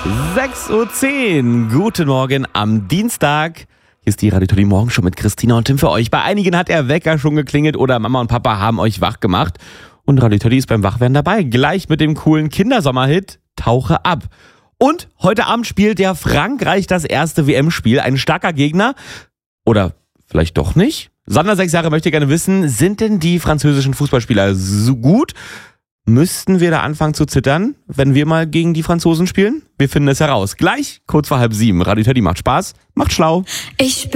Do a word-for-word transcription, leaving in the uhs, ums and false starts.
sechs Uhr zehn, guten Morgen am Dienstag. Hier ist die Radio Toddy Morgenshow mit Christina und Tim für euch. Bei einigen hat der Wecker schon geklingelt oder Mama und Papa haben euch wach gemacht. Und Radio Toddy ist beim Wachwerden dabei. Gleich mit dem coolen Kindersommerhit Tauche ab. Und heute Abend spielt ja Frankreich das erste W M-Spiel. Ein starker Gegner. Oder vielleicht doch nicht? Sander, sechs Jahre, möchte gerne wissen, sind denn die französischen Fußballspieler so gut? Müssten wir da anfangen zu zittern, wenn wir mal gegen die Franzosen spielen? Wir finden es heraus. Gleich, kurz vor halb sieben. Radio Toddy macht Spaß, macht schlau. Ich